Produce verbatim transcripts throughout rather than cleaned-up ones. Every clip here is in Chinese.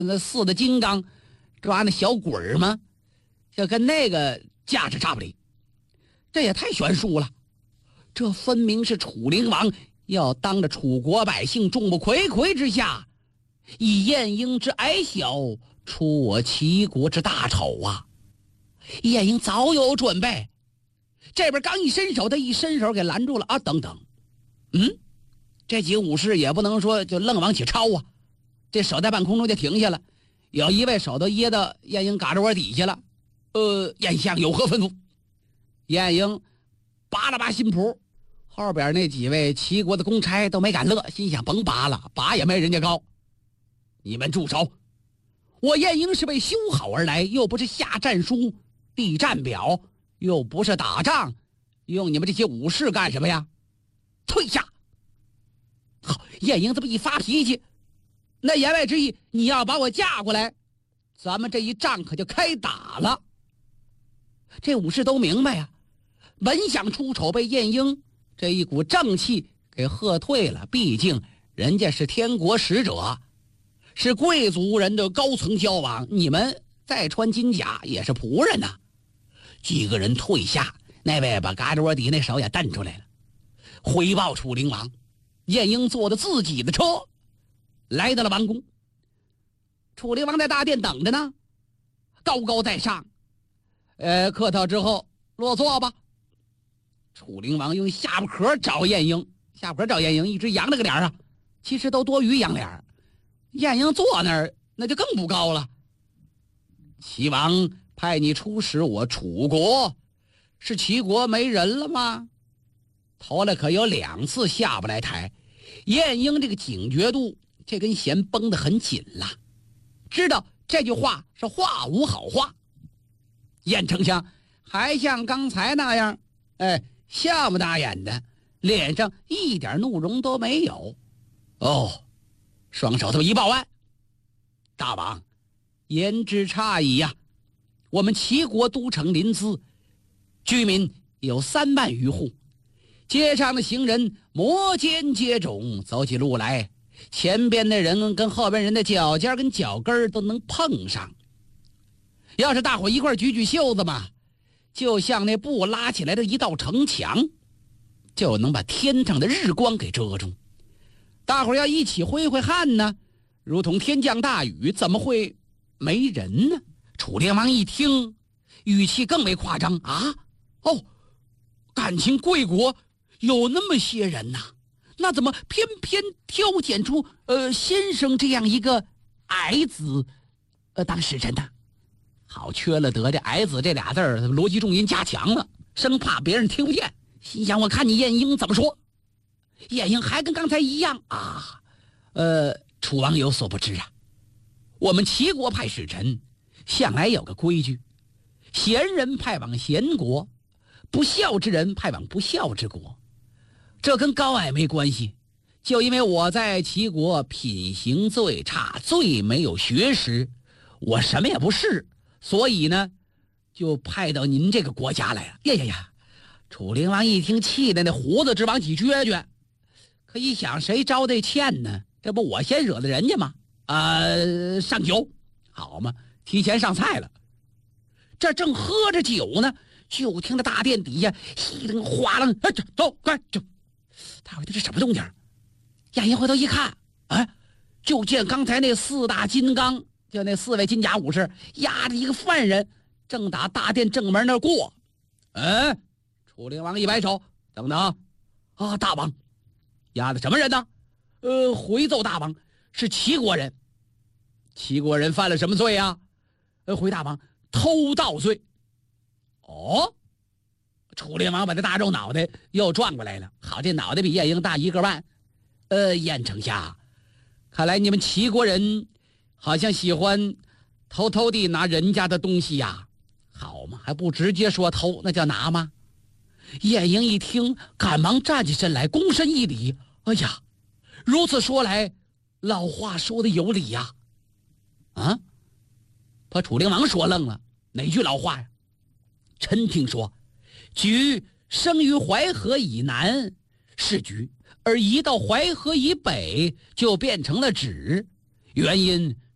那四大金刚抓那小鬼儿吗？就跟那个架势差不离。这也太悬殊了，这分明是楚灵王要当着楚国百姓众目睽睽之下，以晏婴之矮小出我齐国之大丑啊！晏婴早有准备，这边刚一伸手，他一伸手给拦住了啊！等等，嗯，这几个武士也不能说就愣往起抄啊，这手在半空中就停下了。有一位手都掖到晏婴嘎吱窝底下了，呃，晏相有何吩咐？晏婴拔了拔心脯，后边那几位齐国的公差都没敢乐，心想甭拔了，拔也没人家高。你们住手！我晏婴是被修好而来，又不是下战书、立战表，又不是打仗，用你们这些武士干什么呀？退下！好，晏婴这么一发脾气，那言外之意，你要把我架过来，咱们这一仗可就开打了。这武士都明白呀、啊，本想出丑，被晏婴这一股正气给喝退了。毕竟人家是天国使者，是贵族人的高层交往，你们再穿金甲也是仆人呐、啊。几个人退下，那位把嘎吱窝底那手也蹬出来了，回报楚灵王。晏婴坐着自己的车来到了王宫，楚灵王在大殿等着呢，高高在上，呃，客套之后落座吧。楚灵王用下巴壳找晏婴，下巴壳找晏婴，一直扬了个脸啊，其实都多余扬脸。晏婴坐那儿，那就更不高了。齐王派你出使我楚国，是齐国没人了吗？头来可有两次下不来台。晏婴这个警觉度，这根弦绷得很紧了，知道这句话是话无好话。晏丞相还像刚才那样，哎，笑不打眼的，脸上一点怒容都没有。哦，双手这么一抱腕，大王言之差矣呀、啊！我们齐国都城临淄，居民有三万余户，街上的行人摩肩接踵，走起路来，前边的人跟后边人的脚尖跟脚跟都能碰上。要是大伙一块举举袖子嘛，就像那布拉起来的一道城墙，就能把天上的日光给遮住。大伙要一起挥挥汗呢，如同天降大雨，怎么会没人呢？楚灵王一听，语气更为夸张啊！哦，感情贵国有那么些人呐、啊，那怎么偏偏挑拣出呃先生这样一个矮子，呃当使臣呢？好，缺了德，这矮子这俩字儿逻辑重音加强了，生怕别人听不见。心想，我看你晏婴怎么说。晏婴还跟刚才一样啊，呃，楚王有所不知啊，我们齐国派使臣向来有个规矩，贤人派往贤国，不孝之人派往不孝之国。这跟高矮没关系，就因为我在齐国品行最差，最没有学识，我什么也不是，所以呢就派到您这个国家来了。呀呀呀！楚灵王一听，气得那胡子直往起撅撅，可一想，谁招这欠呢？这不我先惹的人家吗？呃，上酒好嘛，提前上菜了。这正喝着酒呢，就听着大殿底下稀楞哗楞，哎，走，快走！大伙这是什么动静？晏婴回头一看，哎，就见刚才那四大金刚，就那四位金甲武士押着一个犯人，正打大殿正门那儿过。哎，楚灵王一摆手，等等啊，大王，押的什么人呢？呃，回奏大王，是齐国人。齐国人犯了什么罪啊？呃，回大王，偷盗罪。哦，楚灵王把这大肉脑袋又转过来了。好，这脑袋比晏婴大一个半。呃，晏丞相，看来你们齐国人好像喜欢偷偷地拿人家的东西呀。好嘛，还不直接说偷，那叫拿吗？晏婴一听，赶忙站起身来，躬身一礼。哎呀，如此说来，老话说的有理呀。啊，把楚灵王说愣了，哪句老话呀？臣听说，举生于淮河以南是举，而移到淮河以北就变成了止，原因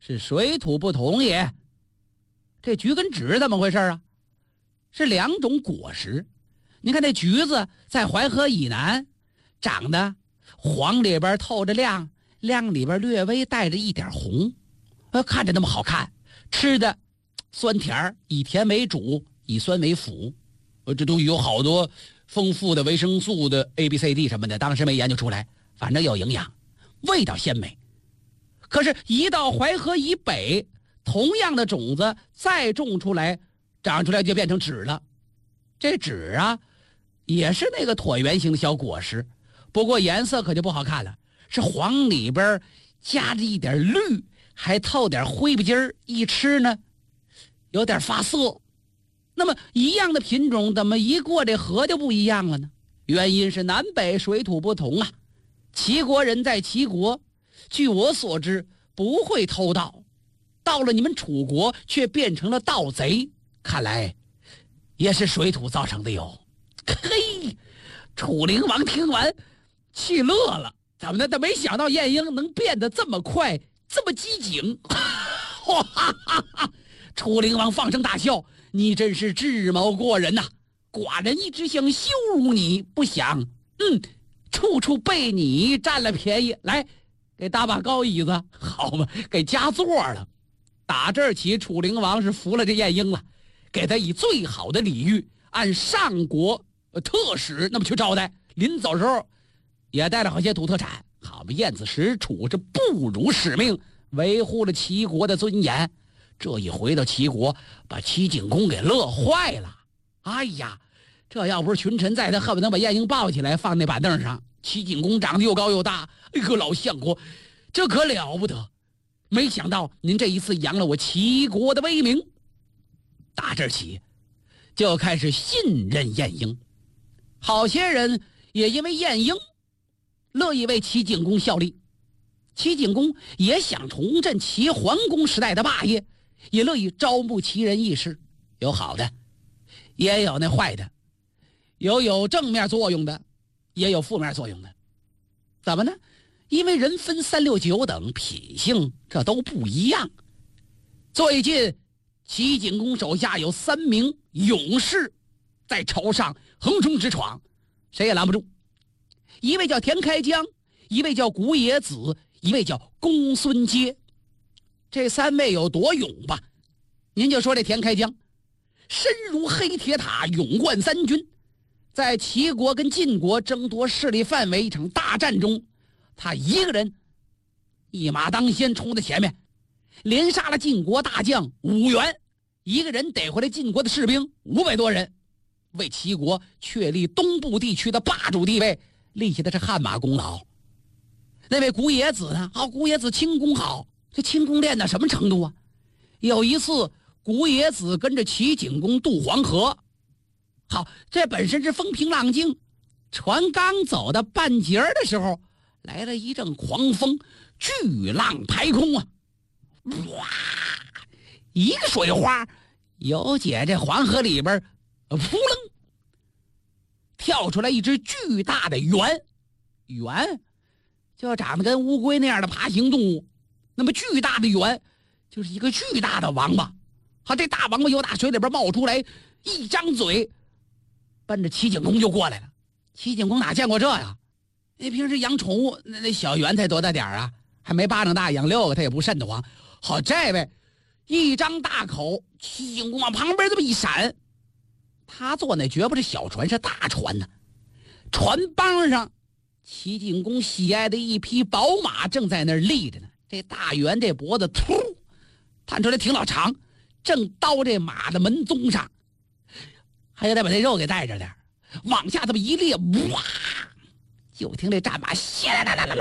是水土不同也。这橘跟枳怎么回事啊？是两种果实。你看那橘子在淮河以南长得黄里边透着亮，亮里边略微带着一点红，看着那么好看，吃的酸甜，以甜为主，以酸为辅。这都有好多丰富的维生素的 A B C D 什么的，当时没研究出来，反正有营养，味道鲜美。可是一到淮河以北，同样的种子再种出来，长出来就变成枳了。这枳啊也是那个椭圆形的小果实，不过颜色可就不好看了，是黄里边夹着一点绿，还透点灰不筋儿，一吃呢有点发涩。那么一样的品种，怎么一过这河就不一样了呢？原因是南北水土不同啊。齐国人在齐国，据我所知不会偷盗，到了你们楚国却变成了盗贼，看来也是水土造成的哟。嘿，楚灵王听完气乐了，怎么的？他没想到晏婴能变得这么快，这么机警。哈哈哈哈！楚灵王放声大笑，你真是智谋过人呐、啊！寡人一直想羞辱你，不想，嗯，处处被你占了便宜。来，给搭把高椅子，好嘛，给加座了。打这儿起，楚灵王是服了这晏婴了，给他以最好的礼遇，按上国特使那么去招待。临走时候，也带了好些土特产。好嘛，晏子使楚这不辱使命，维护了齐国的尊严。这一回到齐国，把齐景公给乐坏了。哎呀，这要不是群臣在，他恨不得把晏婴抱起来放那板凳上。齐景公长得又高又大，哎呦，老相国，这可了不得！没想到您这一次扬了我齐国的威名。打这起，就开始信任晏婴。好些人也因为晏婴，乐意为齐景公效力。齐景公也想重振齐桓公时代的霸业，也乐意招募齐人议事，有好的，也有那坏的，有有正面作用的，也有负面作用的。怎么呢？因为人分三六九等，品性这都不一样。最近齐景公手下有三名勇士在朝上横冲直闯，谁也拦不住。一位叫田开疆，一位叫古冶子，一位叫公孙接。这三位有多勇吧？您就说这田开疆，身如黑铁塔，勇冠三军，在齐国跟晋国争夺势力范围一场大战中，他一个人一马当先冲在前面，连杀了晋国大将五员，一个人逮回来晋国的士兵五百多人，为齐国确立东部地区的霸主地位立下的是汗马功劳。那位古冶子呢？好，古冶子轻功好，这轻功练到什么程度啊？有一次古冶子跟着齐景公渡黄河，好，这本身是风平浪静，船刚走到半截的时候，来了一阵狂风，巨浪排空啊！哇，一个水花，有姐这黄河里边，扑棱跳出来一只巨大的猿，猿就长得跟乌龟那样的爬行动物。那么巨大的猿就是一个巨大的王八，好，这大王八由大水里边冒出来，一张嘴奔着齐景公就过来了。齐景公哪见过这呀？那平时养宠物，那那小猿才多大点啊，还没巴掌大，养六个他也不瘆得慌。好，这位一张大口，齐景公往旁边这么一闪，他坐那绝不是小船，是大船呢。船帮上齐景公喜爱的一匹宝马正在那儿立着呢。这大猿这脖子突探出来挺老长，正刀这马的门鬃上，还得把这肉给带着点，往下这么一列，哇！就听这战马哗啦啦啦啦，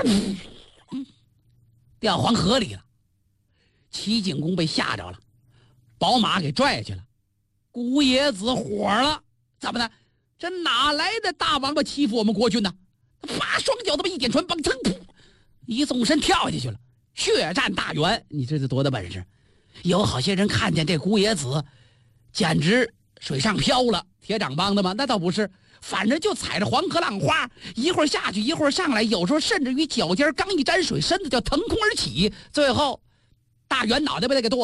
掉黄河里了。齐景公被吓着了，宝马给拽下去了。古冶子火了，怎么的？这哪来的大王八欺负我们国君呢？啪，双脚这么一点船，嘣噌噗，一纵身跳下去了。血战大猿，你这是多大本事？有好些人看见这古冶子，简直水上漂了，铁掌帮的吗？那倒不是，反正就踩着黄河浪花，一会儿下去，一会儿上来，有时候甚至于脚尖刚一沾水，身子就腾空而起，最后大圆脑袋把他给剁了。